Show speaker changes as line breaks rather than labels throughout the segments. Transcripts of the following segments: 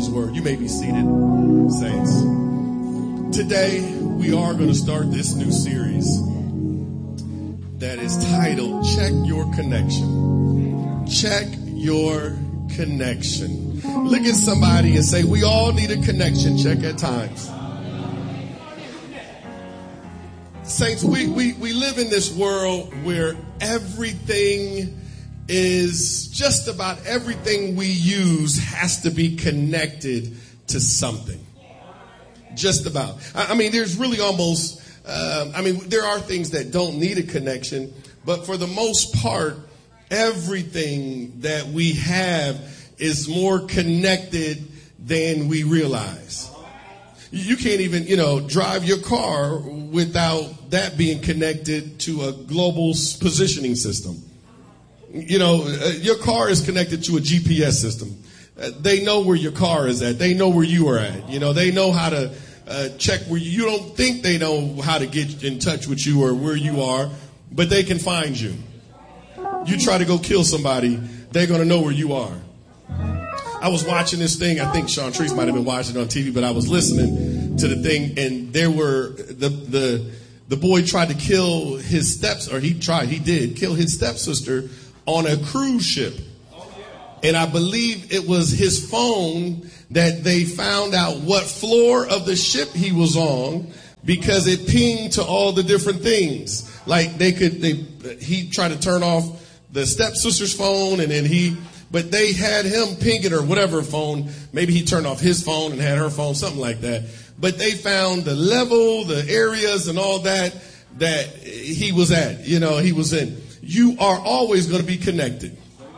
his word. You may be seated, saints. Today, we are going to start this new series that is titled, Check Your Connection. Check your connection. Look at somebody and say, we all need a connection check at times. Saints, we live in this world where just about everything we use has to be connected to something. Just about. I mean, there's really almost, there are things that don't need a connection, but for the most part, everything that we have is more connected than we realize. You can't even, drive your car without that being connected to a global positioning system. Your car is connected to a GPS system. They know where your car is at. They know where you are at. They know how to check where you don't think they know how to get in touch with you or where you are, but they can find you. You try to go kill somebody, they're going to know where you are. I was watching this thing. I think Sean Treese might have been watching it on TV, but I was listening to the thing, and there were the boy tried to kill his he did kill his stepsister on a cruise ship. And I believe it was his phone that they found out what floor of the ship he was on, because it pinged to all the different things. Like he tried to turn off the stepsister's phone, and then but they had him pinging or whatever phone. Maybe he turned off his phone and had her phone, something like that. But they found the level, the areas and all that he was at, he was in. You are always going to be connected.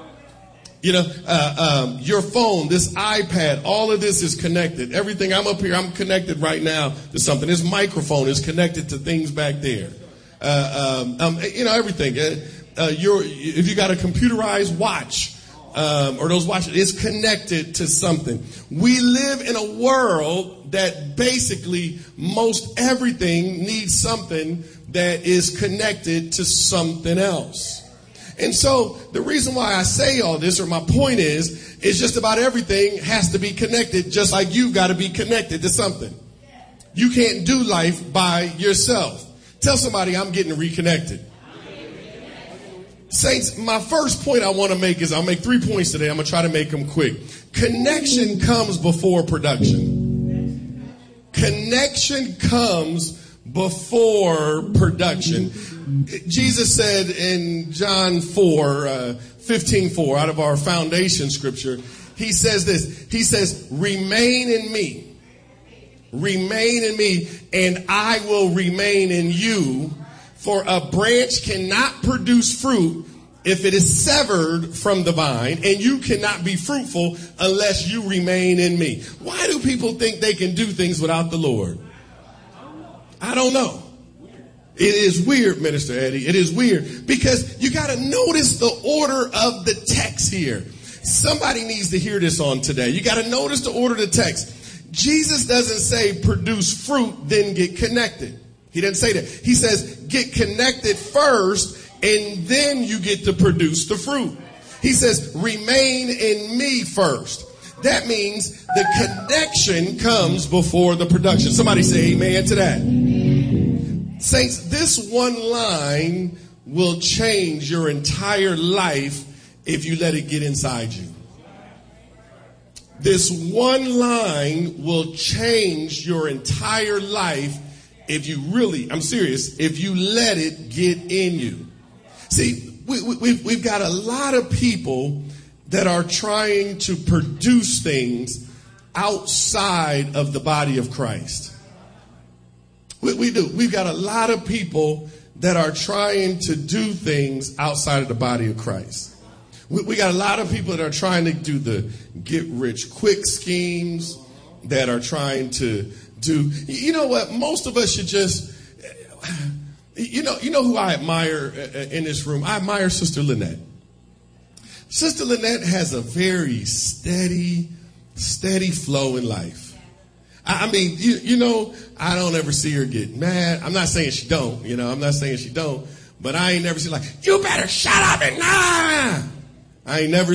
Your phone, this iPad, all of this is connected. Everything, I'm up here, I'm connected right now to something. This microphone is connected to things back there. Everything. If you got a computerized watch, or those watches, it's connected to something. We live in a world that basically most everything needs something that is connected to something else. And so the reason why I say all this, or my point is just about everything has to be connected, just like you've got to be connected to something. You can't do life by yourself. Tell somebody, I'm getting reconnected. Saints, my first point I want to make is I'll make 3 points today. I'm going to try to make them quick. Connection comes before production. Connection comes before production. Jesus said in John 4:15, out of our foundation scripture, he says this. He says, remain in me, and I will remain in you. For a branch cannot produce fruit if it is severed from the vine, and you cannot be fruitful unless you remain in me. Why do people think they can do things without the Lord? I don't know. It is weird, Minister Eddie. It is weird because you got to notice the order of the text here. Somebody needs to hear this on today. You got to notice the order of the text. Jesus doesn't say produce fruit, then get connected. He didn't say that. He says get connected first, and then you get to produce the fruit. He says remain in me first. That means the connection comes before the production. Somebody say amen to that. Saints, this one line will change your entire life if you let it get inside you. This one line will change your entire life if you really, I'm serious, if you let it get in you. See, we've got a lot of people that are trying to produce things outside of the body of Christ. We do. We've got a lot of people that are trying to do things outside of the body of Christ. We got a lot of people that are trying to do the get rich quick schemes, that are trying to do, you know what, most of us should just, you know who I admire in this room? I admire Sister Lynette. Sister Lynette has a very steady flow in life. I mean, I don't ever see her get mad. I'm not saying she don't, but I ain't never seen like, you better shut up and nah. I ain't never,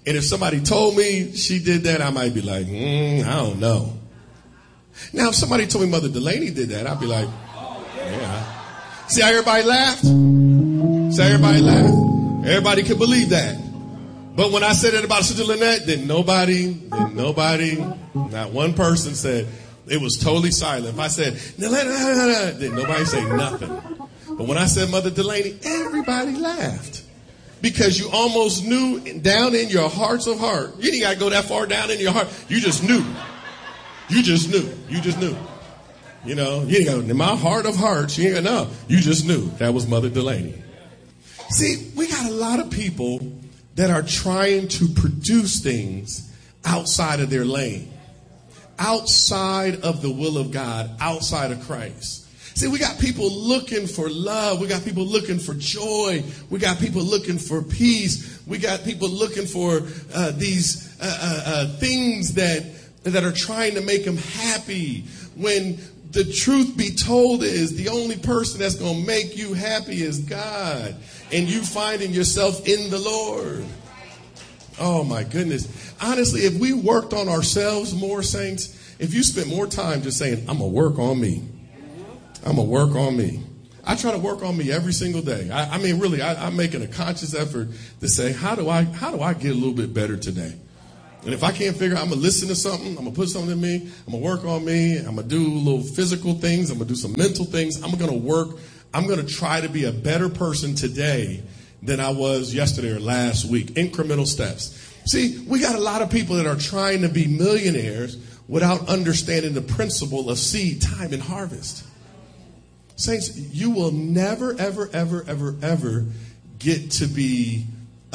And if somebody told me she did that, I might be like, I don't know. Now, if somebody told me Mother Delaney did that, I'd be like, yeah. See how everybody laughed? See how everybody laughed? Everybody could believe that. But when I said it about Sister Lynette, then nobody, not one person said, it was totally silent. If I said, then nobody say nothing. But when I said Mother Delaney, everybody laughed. Because you almost knew down in your hearts of heart. You didn't got to go that far down in your heart. You just knew. You just knew. You just knew. You know, you ain't got in my heart of hearts. You ain't got to know. You just knew that was Mother Delaney. See, we got a lot of people that are trying to produce things outside of their lane, outside of the will of God, outside of Christ. See, we got people looking for love. We got people looking for joy. We got people looking for peace. We got people looking for these things that are trying to make them happy. When the truth be told is the only person that's going to make you happy is God. And you finding yourself in the Lord. Oh, my goodness. Honestly, if we worked on ourselves more, saints, if you spent more time just saying, I'm going to work on me. I'm going to work on me. I try to work on me every single day. I mean, really, I'm making a conscious effort to say, how do I get a little bit better today? And if I can't figure out, I'm going to listen to something. I'm going to put something in me. I'm going to work on me. I'm going to do little physical things. I'm going to do some mental things. I'm going to work. I'm going to try to be a better person today than I was yesterday or last week. Incremental steps. See, we got a lot of people that are trying to be millionaires without understanding the principle of seed, time, and harvest. Saints, you will never, ever, ever, ever, ever get to be,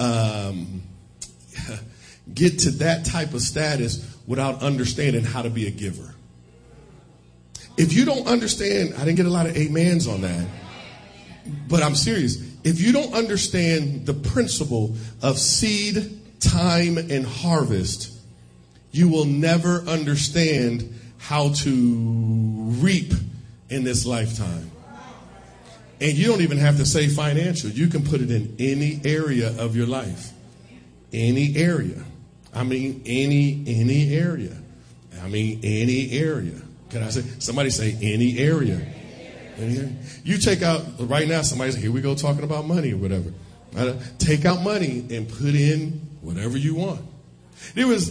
get to that type of status without understanding how to be a giver. If you don't understand, I didn't get a lot of amens on that, but I'm serious. If you don't understand the principle of seed, time, and harvest, you will never understand how to reap in this lifetime. And you don't even have to say financial. You can put it in any area of your life. Any area. I mean, any area. I mean, any area. Can I say, somebody say any area. Any area. You take out, right now, somebody say, here we go talking about money or whatever. Take out money and put in whatever you want. There was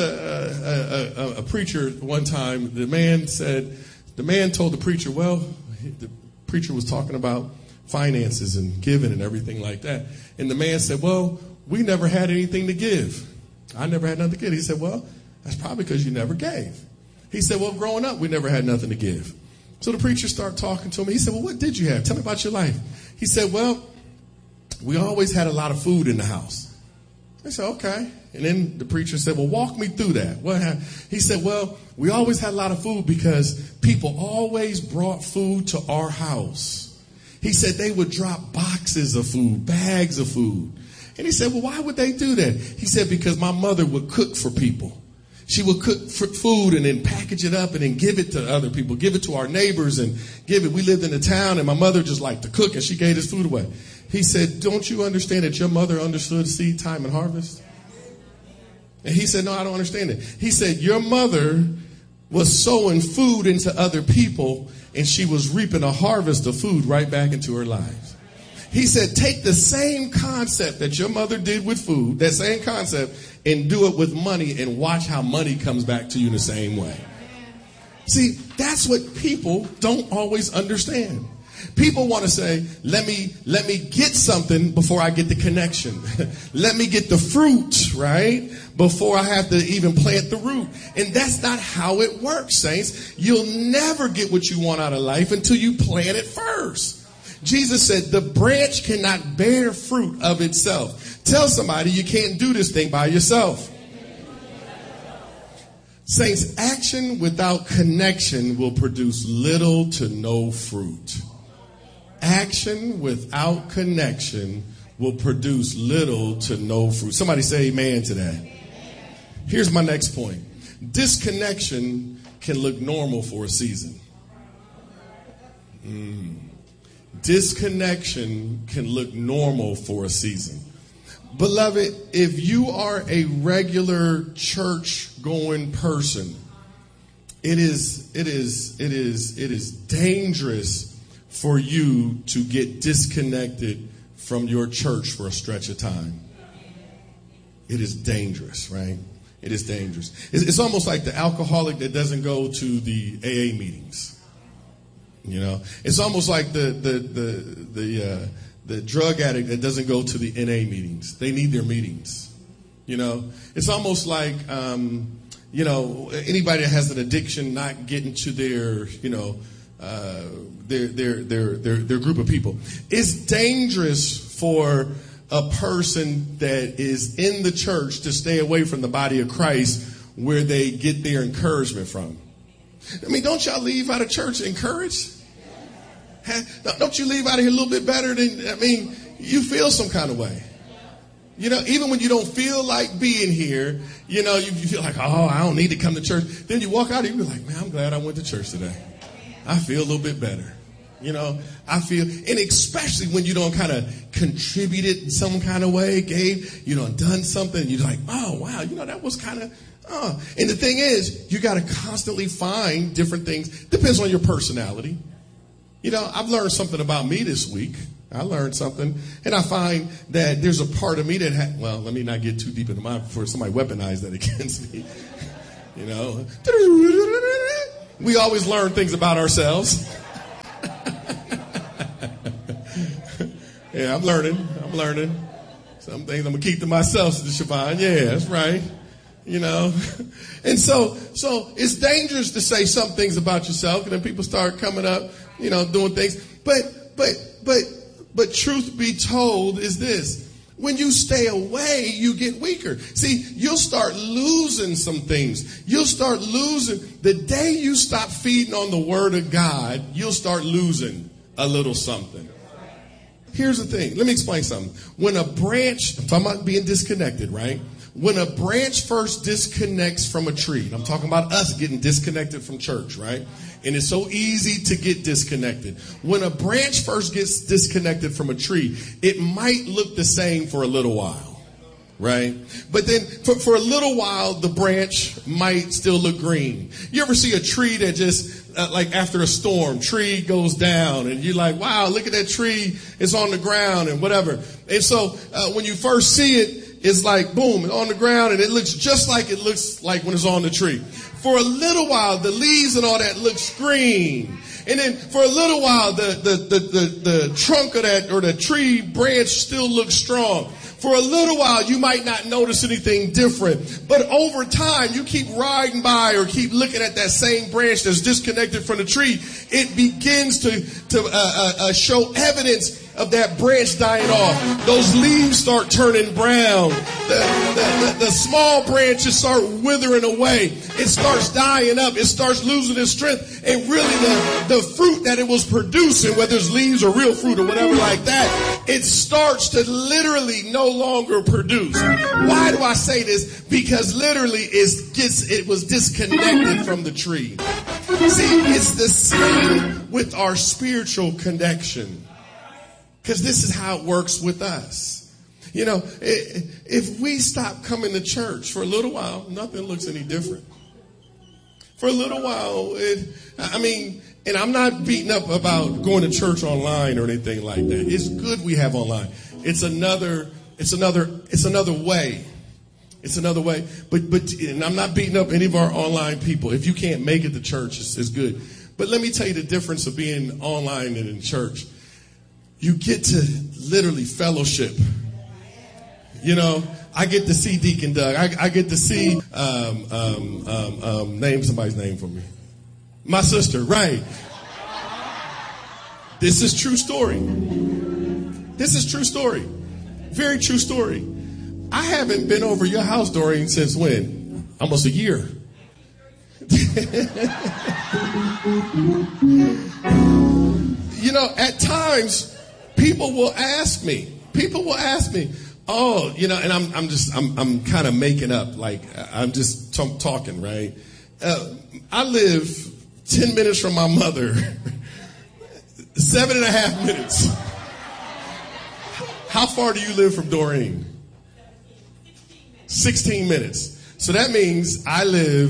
a preacher one time. The man told the preacher, well, the preacher was talking about finances and giving and everything like that. And the man said, well, we never had anything to give. I never had nothing to give. He said, well, that's probably because you never gave. He said, well, growing up, we never had nothing to give. So the preacher started talking to him. He said, well, what did you have? Tell me about your life. He said, well, we always had a lot of food in the house. I said, okay. And then the preacher said, well, walk me through that. What happened? He said, well, we always had a lot of food because people always brought food to our house. He said they would drop boxes of food, bags of food. And he said, well, why would they do that? He said, because my mother would cook for people. She would cook food and then package it up and then give it to other people, give it to our neighbors and give it. We lived in the town and my mother just liked to cook and she gave this food away. He said, don't you understand that your mother understood seed, time, and harvest? And he said, no, I don't understand it. He said, your mother was sowing food into other people and she was reaping a harvest of food right back into her lives. He said, take the same concept that your mother did with food, that same concept, and do it with money and watch how money comes back to you in the same way. See, that's what people don't always understand. People want to say, let me get something before I get the connection. Let me get the fruit, right? Before I have to even plant the root. And that's not how it works, saints. You'll never get what you want out of life until you plant it first. Jesus said the branch cannot bear fruit of itself. Tell somebody you can't do this thing by yourself. Saints, action without connection will produce little to no fruit. Action without connection will produce little to no fruit. Somebody say amen to that. Here's my next point. Disconnection can look normal for a season. Disconnection can look normal for a season. Beloved, if you are a regular church-going person, it is dangerous for you to get disconnected from your church for a stretch of time. It is dangerous, right? It is dangerous. It's almost like the alcoholic that doesn't go to the AA meetings. You know, it's almost like the drug addict that doesn't go to the NA meetings. They need their meetings. You know, it's almost like, anybody that has an addiction not getting to their group of people. It's dangerous for a person that is in the church to stay away from the body of Christ where they get their encouragement from. I mean, don't y'all leave out of church encouraged? Don't you leave out of here a little bit better than, you feel some kind of way. You know, even when you don't feel like being here, you feel like, oh, I don't need to come to church. Then you walk out and you be like, man, I'm glad I went to church today. I feel a little bit better. And especially when you don't kind of contribute it in some kind of way, done something, and you're like, oh, wow, that was kind of, And the thing is, you got to constantly find different things. Depends on your personality. I've learned something about me this week. I learned something, and I find that there's a part of me that let me not get too deep into mine before somebody weaponize that against me. We always learn things about ourselves. Yeah, I'm learning. Some things I'm going to keep to myself, Sister Siobhan. Yeah, that's right. And so it's dangerous to say some things about yourself, and then people start coming up, doing things. But truth be told is this. When you stay away, you get weaker. See, you'll start losing some things. You'll start losing. The day you stop feeding on the Word of God, you'll start losing a little something. Here's the thing. Let me explain something. When a branch, I'm talking about being disconnected, right? When a branch first disconnects from a tree, and I'm talking about us getting disconnected from church, right? And it's so easy to get disconnected. When a branch first gets disconnected from a tree, it might look the same for a little while, right? But then for a little while, the branch might still look green. You ever see a tree that just, like after a storm, tree goes down and you're like, wow, look at that tree. It's on the ground and whatever. And so when you first see it, it's like, boom, it's on the ground and it looks just like it looks like when it's on the tree. For a little while, the leaves and all that looks green. And then for a little while, the trunk of that or the tree branch still looks strong. For a little while, you might not notice anything different. But over time, you keep riding by or keep looking at that same branch that's disconnected from the tree. It begins to show evidence of that branch dying off. Those leaves start turning brown. The small branches start withering away. It starts dying up. It starts losing its strength. And really the fruit that it was producing, whether it's leaves or real fruit or whatever like that, it starts to literally no longer produce. Why do I say this? Because literally it was disconnected from the tree. See, it's the same with our spiritual connection. Because this is how it works with us. If we stop coming to church for a little while, nothing looks any different. For a little while, and I'm not beating up about going to church online or anything like that. It's good we have online. It's another way. It's another way. But and I'm not beating up any of our online people. If you can't make it to church, it's good. But let me tell you the difference of being online and in church. You get to literally fellowship. I get to see Deacon Doug. I get to see, name somebody's name for me. My sister, right. This is true story. This is true story. Very true story. I haven't been over your house, Doreen, since when? Almost a year. At times, people will ask me, oh, and I'm kind of making up, like I'm just talking, right? I live 10 minutes from my mother, 7.5 minutes. How far do you live from Doreen? 16 minutes. So that means I live,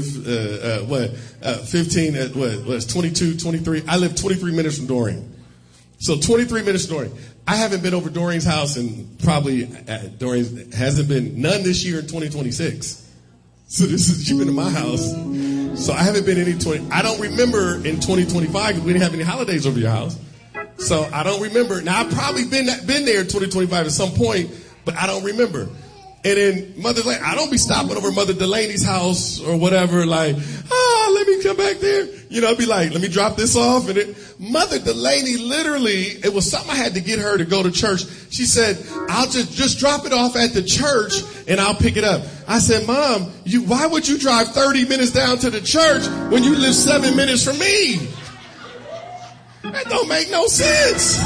22, 23. I live 23 minutes from Doreen. So 23 minutes from Doreen. I haven't been over Doreen's house and probably Doreen hasn't been none this year in 2026. So she's been in my house. So I haven't been I don't remember in 2025 because we didn't have any holidays over your house. So I don't remember. Now I've probably been there in 2025 at some point, but I don't remember. And then Mother Delaney, I don't be stopping over Mother Delaney's house or whatever, like, let me come back there. I'd be like, let me drop this off. And Mother Delaney literally, it was something I had to get her to go to church. She said, I'll just drop it off at the church and I'll pick it up. I said, Mom, why would you drive 30 minutes down to the church when you live 7 minutes from me? That don't make no sense.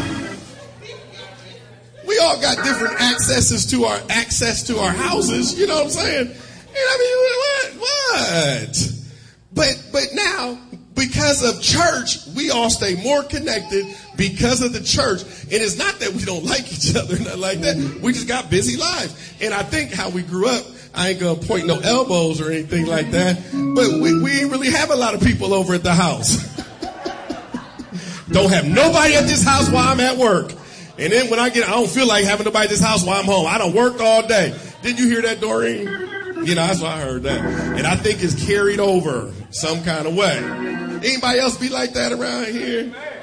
We all got different access to our houses. You know what I'm saying? And what? But now, because of church, we all stay more connected because of the church. And it's not that we don't like each other, nothing like that. We just got busy lives. And I think how we grew up, I ain't gonna point no elbows or anything like that, but we ain't really have a lot of people over at the house. Don't have nobody at this house while I'm at work. And then when I don't feel like having nobody at this house while I'm home. I don't work all day. Didn't you hear that, Doreen? That's why I heard that. And I think it's carried over some kind of way. Anybody else be like that around here?